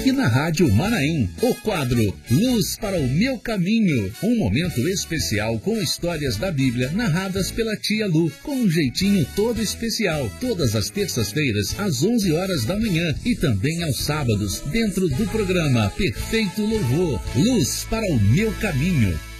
aqui na Rádio Manaim. O quadro Luz para o Meu Caminho, um momento especial com histórias da Bíblia narradas pela tia Lu, com um jeitinho todo especial, todas as terças-feiras às 11 horas da manhã e também aos sábados, dentro do programa Perfeito Louvor, Luz para o Meu Caminho.